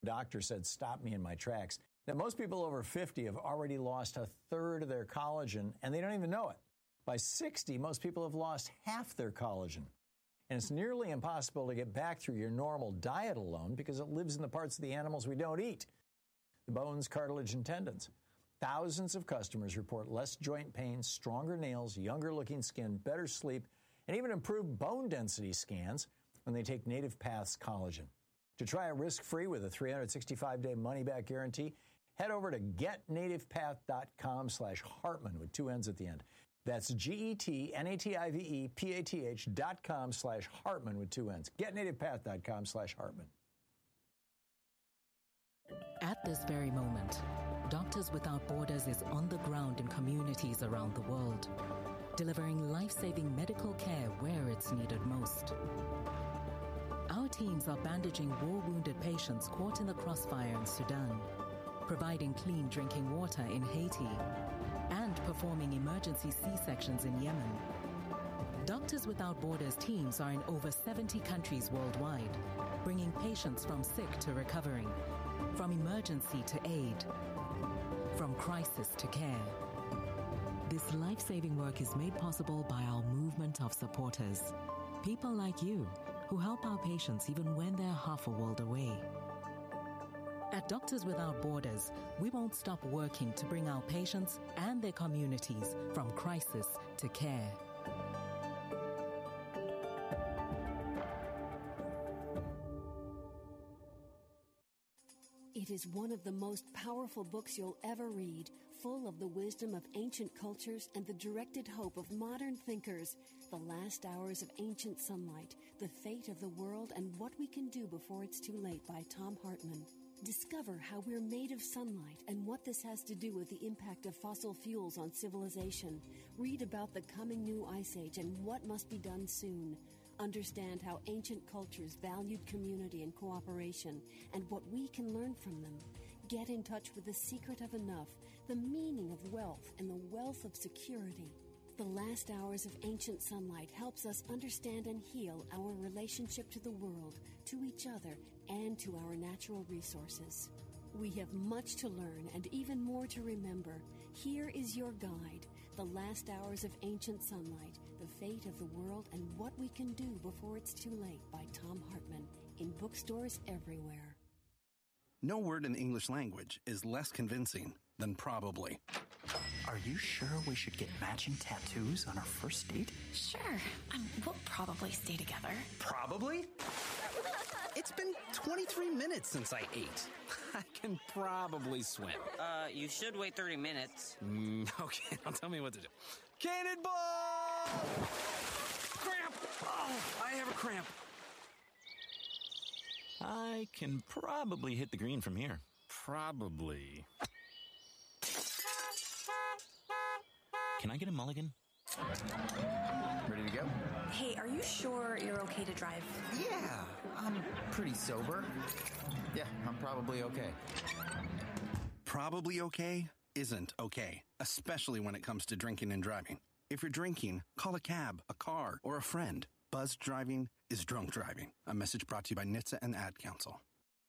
doctor said stopped me in my tracks. That most people over 50 have already lost a third of their collagen, and they don't even know it. By 60, most people have lost half their collagen. And it's nearly impossible to get back through your normal diet alone because it lives in the parts of the animals we don't eat. The bones, cartilage, and tendons. Thousands of customers report less joint pain, stronger nails, younger looking skin, better sleep, and even improved bone density scans when they take Native Path's collagen. To try it risk-free with a 365-day money-back guarantee, head over to getnativepath.com/Hartman with 2 N's at the end. That's GetNativePath.com/Hartman with 2 N's. GetNativePath.com/Hartman. At this very moment, Doctors Without Borders is on the ground in communities around the world, delivering life-saving medical care where it's needed most. Our teams are bandaging war-wounded patients caught in the crossfire in Sudan, providing clean drinking water in Haiti, and performing emergency C-sections in Yemen. Doctors Without Borders teams are in over 70 countries worldwide, bringing patients from sick to recovering, from emergency to aid, from crisis to care. This life-saving work is made possible by our movement of supporters, people like you who help our patients even when they're half a world away. At Doctors Without Borders, we won't stop working to bring our patients and their communities from crisis to care. It is one of the most powerful books you'll ever read, full of the wisdom of ancient cultures and the directed hope of modern thinkers. The Last Hours of Ancient Sunlight, The Fate of the World and What We Can Do Before It's Too Late by Tom Hartman. Discover how we're made of sunlight and what this has to do with the impact of fossil fuels on civilization. Read about the coming new ice age and what must be done soon. Understand how ancient cultures valued community and cooperation and what we can learn from them. Get in touch with the secret of enough, the meaning of wealth, and the wealth of security. The Last Hours of Ancient Sunlight helps us understand and heal our relationship to the world, to each other, and to our natural resources. We have much to learn and even more to remember. Here is your guide, The Last Hours of Ancient Sunlight, The Fate of the World and What We Can Do Before It's Too Late by Tom Hartman, in bookstores everywhere. No word in the English language is less convincing than probably. Are you sure we should get matching tattoos on our first date? Sure. We'll probably stay together. Probably? It's been 23 minutes since I ate. I can probably swim. You should wait 30 minutes. Okay, now tell me what to do. Cannonball! Cramp! Oh, I have a cramp. I can probably hit the green from here. Probably. Can I get a mulligan? Ready to go? Hey, are you sure you're okay to drive? Yeah, I'm pretty sober. Yeah, I'm probably okay. Probably okay isn't okay, especially when it comes to drinking and driving. If you're drinking, call a cab, a car, or a friend. Buzzed driving is drunk driving. A message brought to you by NHTSA and the Ad Council.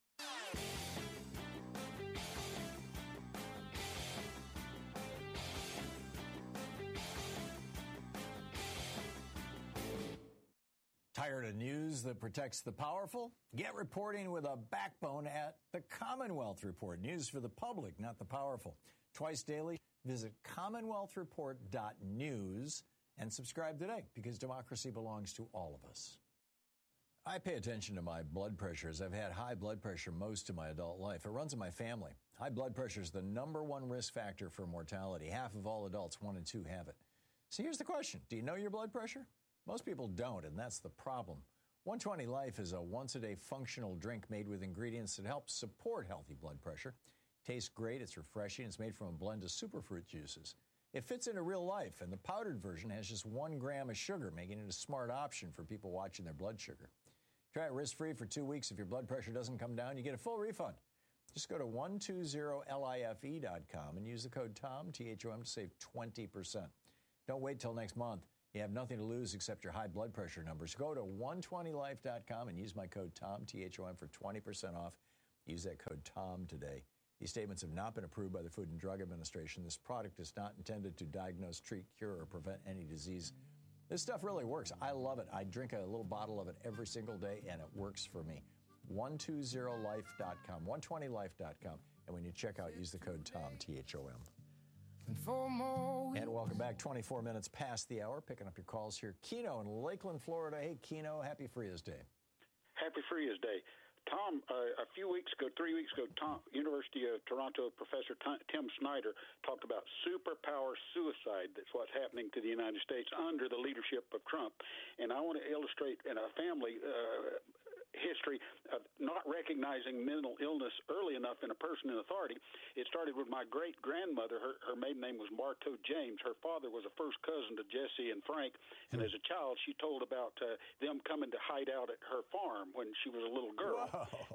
Tired of news that protects the powerful? Get reporting with a backbone at the Commonwealth Report. News for the public, not the powerful. Twice daily, visit commonwealthreport.news and subscribe today, because democracy belongs to all of us. I pay attention to my blood pressure, as I've had high blood pressure most of my adult life. It runs in my family. High blood pressure is the #1 risk factor for mortality. Half of all adults, 1 in 2, have it. So here's the question. Do you know your blood pressure? Most people don't, and that's the problem. 120 Life is a once-a-day functional drink made with ingredients that help support healthy blood pressure. Tastes great, it's refreshing, it's made from a blend of superfruit juices. It fits into real life, and the powdered version has just 1 gram of sugar, making it a smart option for people watching their blood sugar. Try it risk-free for 2 weeks. If your blood pressure doesn't come down, you get a full refund. Just go to 120life.com and use the code TOM, T-H-O-M, to save 20%. Don't wait till next month. You have nothing to lose except your high blood pressure numbers. Go to 120life.com and use my code TOM, T-H-O-M, for 20% off. Use that code TOM today. These statements have not been approved by the Food and Drug Administration. This product is not intended to diagnose, treat, cure, or prevent any disease. This stuff really works. I love it. I drink a little bottle of it every single day, and it works for me. 120life.com, 120life.com. And when you check out, use the code TOM, T-H-O-M. And welcome back. 24 minutes past the hour. Picking up your calls here. Keno in Lakeland, Florida. Hey, Keno, happy Frias Day. Happy Frias Day. Tom, a few weeks ago, 3 weeks ago, University of Toronto professor Tim Snyder talked about superpower suicide. That's what's happening to the United States under the leadership of Trump. And I want to illustrate in a family history of not recognizing mental illness early enough in a person in authority. It started with my great-grandmother. Her maiden name was Marteau James. Her father was a first cousin to Jesse and Frank, and as a child, she told about them coming to hide out at her farm when she was a little girl. Whoa.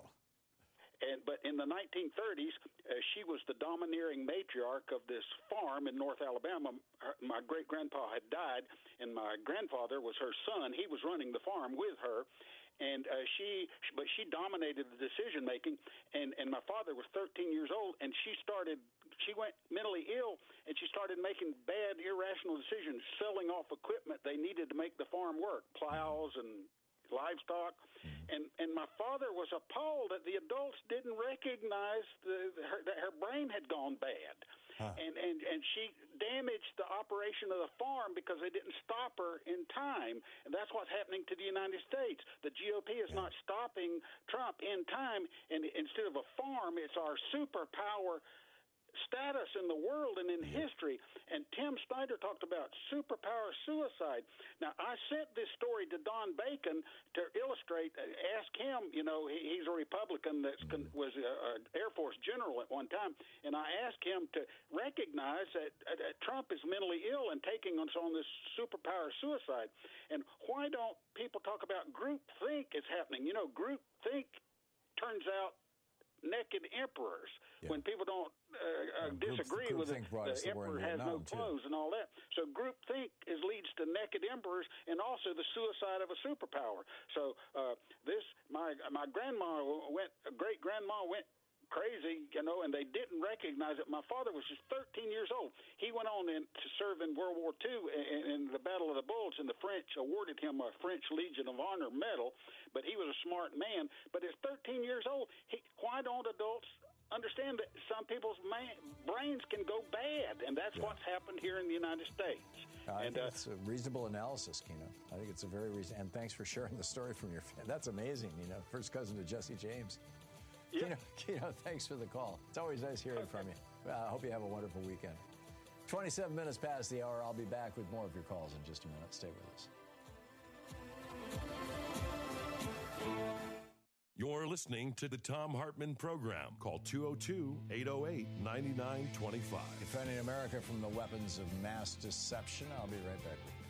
But in the 1930s, she was the domineering matriarch of this farm in North Alabama. My great-grandpa had died, and my grandfather was her son. He was running the farm with her. And she dominated the decision making, and my father was 13 years old, and she went mentally ill, and she started making bad, irrational decisions, selling off equipment they needed to make the farm work, plows and livestock, and my father was appalled that the adults didn't recognize that her brain had gone bad. And she damaged the operation of the farm because they didn't stop her in time. And that's what's happening to the United States. The GOP is not stopping Trump in time. And instead of a farm, it's our superpower status in the world and in history. And Tim Snyder talked about superpower suicide. Now, I sent this story to Don Bacon to illustrate, ask him, he's a Republican that was an Air Force general at one time, and I asked him to recognize that Trump is mentally ill and taking us on this superpower suicide. And why don't people talk about groupthink is happening? Groupthink turns out naked emperors. When people don't disagree with it, the emperor has no clothes and all that. So groupthink leads to naked emperors and also the suicide of a superpower. So my great-grandma went crazy, and they didn't recognize it. My father was just 13 years old. He went on to serve in World War II in the Battle of the Bulge, and the French awarded him a French Legion of Honor medal, but he was a smart man. But at 13 years old, why don't adults understand that some people's brains can go bad, and that's what's happened here in the United States. I think it's a reasonable analysis, Keno. I think it's a very reasonable, and thanks for sharing the story from your family. That's amazing, first cousin to Jesse James. Yeah. Keno, thanks for the call. It's always nice hearing from you. I hope you have a wonderful weekend. 27 minutes past the hour. I'll be back with more of your calls in just a minute. Stay with us. You're listening to the Thom Hartmann Program. Call 202-808-9925. Defending America from the weapons of mass deception. I'll be right back with you.